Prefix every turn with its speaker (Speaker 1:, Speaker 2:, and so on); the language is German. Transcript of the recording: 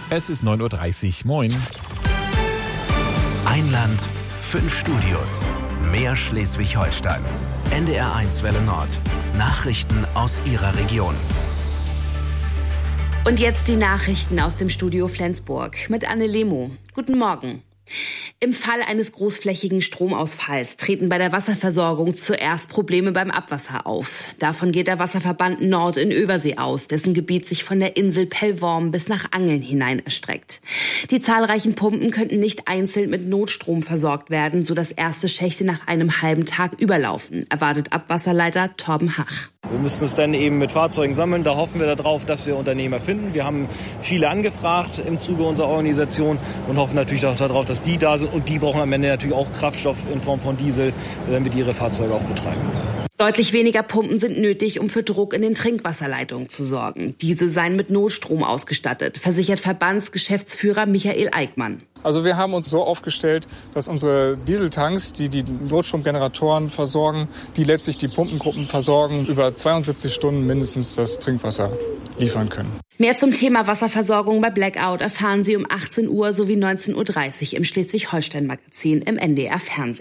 Speaker 1: Es ist 9:30 Uhr. Moin.
Speaker 2: Ein Land, 5 Studios. Mehr Schleswig-Holstein. NDR1 Welle Nord. Nachrichten aus Ihrer Region.
Speaker 3: Und jetzt die Nachrichten aus dem Studio Flensburg mit Anne Lemo. Guten Morgen. Im Fall eines großflächigen Stromausfalls treten bei der Wasserversorgung zuerst Probleme beim Abwasser auf. Davon geht der Wasserverband Nord in Översee aus, dessen Gebiet sich von der Insel Pellworm bis nach Angeln hinein erstreckt. Die zahlreichen Pumpen könnten nicht einzeln mit Notstrom versorgt werden, sodass erste Schächte nach einem halben Tag überlaufen, erwartet Abwasserleiter Torben Hach.
Speaker 4: Wir müssen es dann eben mit Fahrzeugen sammeln. Da hoffen wir darauf, dass wir Unternehmer finden. Wir haben viele angefragt im Zuge unserer Organisation und hoffen natürlich auch darauf, dass die da sind. Und die brauchen am Ende natürlich auch Kraftstoff in Form von Diesel, damit ihre Fahrzeuge auch betreiben können.
Speaker 3: Deutlich weniger Pumpen sind nötig, um für Druck in den Trinkwasserleitungen zu sorgen. Diese seien mit Notstrom ausgestattet, versichert Verbandsgeschäftsführer Michael Eickmann.
Speaker 5: Also wir haben uns so aufgestellt, dass unsere Dieseltanks, die die Notstromgeneratoren versorgen, die letztlich die Pumpengruppen versorgen, über 72 Stunden mindestens das Trinkwasser liefern können.
Speaker 3: Mehr zum Thema Wasserversorgung bei Blackout erfahren Sie um 18 Uhr sowie 19:30 Uhr im Schleswig-Holstein-Magazin im NDR Fernsehen.